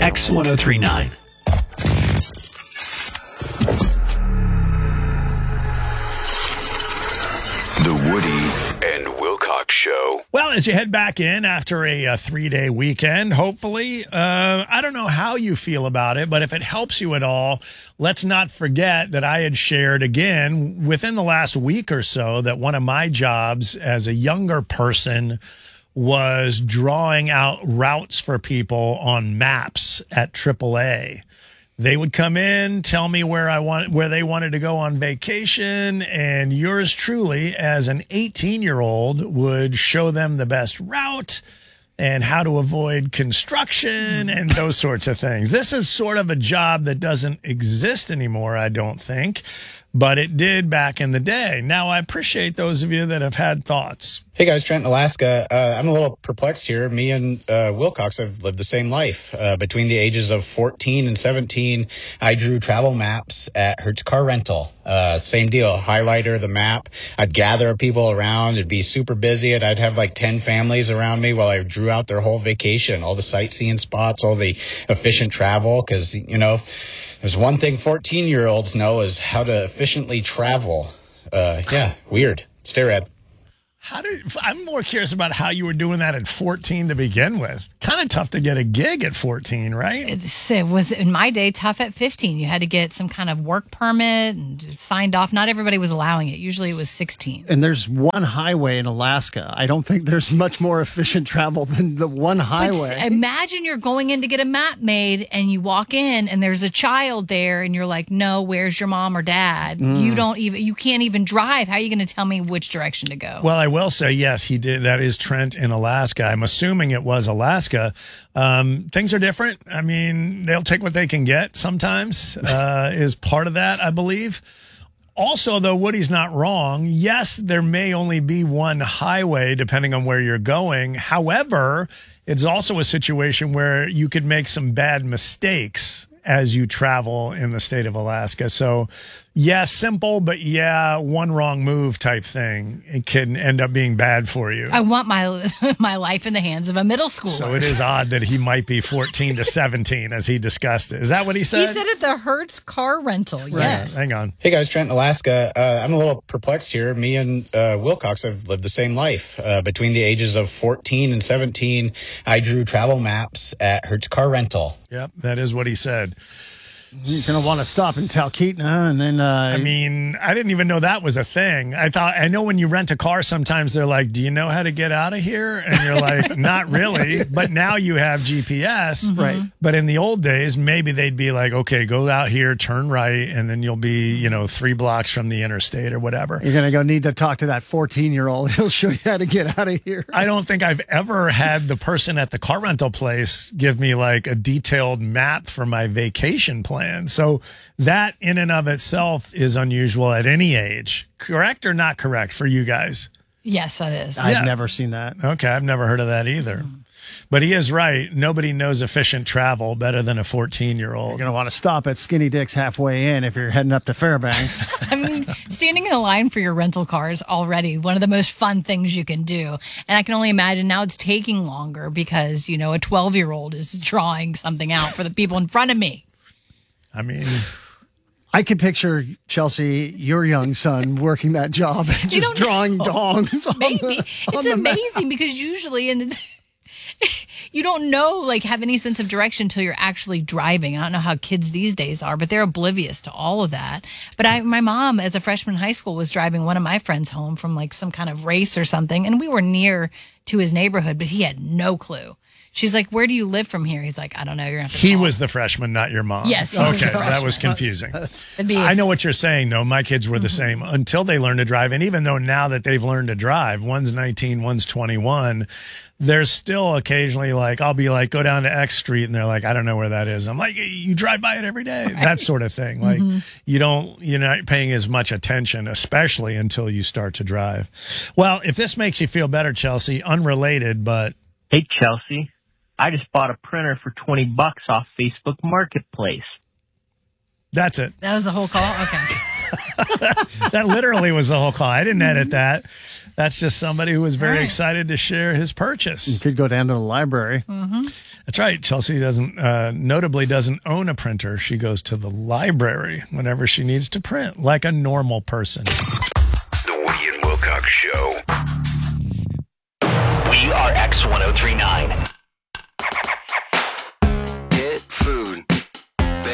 X1039. The Woody and Wilcox Show. Well, as you head back in after a 3-day weekend, hopefully, I don't know how you feel about it, but if it helps you at all, let's not forget that I had shared again within the last week or so that one of my jobs as a younger person was drawing out routes for people on maps at AAA. They would come in, tell me where they wanted to go on vacation, and yours truly, as an 18-year-old, would show them the best route and how to avoid construction and those sorts of things. This is sort of a job that doesn't exist anymore, I don't think, but it did back in the day. Now, I appreciate those of you that have had thoughts. Hey guys, Trent in Alaska. I'm a little perplexed here. Me and Wilcox have lived the same life. Between the ages of 14 and 17, I drew travel maps at Hertz Car Rental. Same deal, highlighter, the map. I'd gather people around. It'd be super busy, and I'd have like 10 families around me while I drew out their whole vacation, all the sightseeing spots, all the efficient travel, because, you know, there's one thing 14-year-olds know is how to efficiently travel. Weird. Stay rad. I'm more curious about how you were doing that at 14 to begin with. Kind of tough to get a gig at 14, right? It was, in my day, tough at 15. You had to get some kind of work permit and signed off. Not everybody was allowing it. Usually it was 16. And there's one highway in Alaska. I don't think there's much more efficient travel than the one highway. But imagine you're going in to get a map made and you walk in and there's a child there and you're like, no, where's your mom or dad? You can't even drive. How are you going to tell me which direction to go? Well, I will say, yes, he did. That is Trent in Alaska. I'm assuming it was Alaska. Things are different. I mean, they'll take what they can get sometimes, is part of that, I believe. Also, though, Woody's not wrong. Yes, there may only be one highway depending on where you're going. However, it's also a situation where you could make some bad mistakes as you travel in the state of Alaska. So, yeah, simple, but yeah, one wrong move type thing. It can end up being bad for you. I want my my life in the hands of a middle schooler. So it is odd that he might be 14 to 17 as he discussed it. Is that what he said? He said at the Hertz Car Rental, right. Yes. Hang on. Hey guys, Trent in Alaska. I'm a little perplexed here. Me and Wilcox have lived the same life. Between the ages of 14 and 17, I drew travel maps at Hertz Car Rental. Yep, that is what he said. You're going to want to stop in Talkeetna and then... I mean, I didn't even know that was a thing. I know when you rent a car, sometimes they're like, do you know how to get out of here? And you're like, not really. But now you have GPS. Mm-hmm. Right. But in the old days, maybe they'd be like, okay, go out here, turn right, and then you'll be, 3 blocks from the interstate or whatever. You're going to need to talk to that 14-year-old. He'll show you how to get out of here. I don't think I've ever had the person at the car rental place give me like a detailed map for my vacation plan. So that in and of itself is unusual at any age. Correct or not correct for you guys? Yes, that is. I've never seen that. Okay, I've never heard of that either. But he is right. Nobody knows efficient travel better than a 14-year-old. You're going to want to stop at Skinny Dick's halfway in if you're heading up to Fairbanks. I mean, standing in a line for your rental car is already one of the most fun things you can do. And I can only imagine now it's taking longer because, a 12-year-old is drawing something out for the people in front of me. I mean, I could picture, Chelsea, your young son working that job and just drawing dongs. Maybe. It's amazing because usually, you don't know, have any sense of direction until you're actually driving. I don't know how kids these days are, but they're oblivious to all of that. But my mom, as a freshman in high school, was driving one of my friends home from some kind of race or something. And we were near to his neighborhood, but he had no clue. She's like, where do you live from here? He's like, I don't know. You're going to have to call. was the freshman, not your mom. Yes. Okay, that was confusing. I know what you're saying, though. My kids were the same until they learned to drive. And even though now that they've learned to drive, one's 19, one's 21, there's still occasionally I'll be like, go down to X Street. And they're like, I don't know where that is. I'm like, you drive by it every day. Right. That sort of thing. You're not paying as much attention, especially until you start to drive. Well, if this makes you feel better, Chelsea, unrelated, but. Hey, Chelsea. I just bought a printer for $20 off Facebook Marketplace. That's it. That was the whole call? Okay. That literally was the whole call. I didn't edit that. That's just somebody who was very Right. excited to share his purchase. You could go down to the library. That's right. Chelsea notably doesn't own a printer. She goes to the library whenever she needs to print, like a normal person. The Woody and Wilcox Show. We are X1039.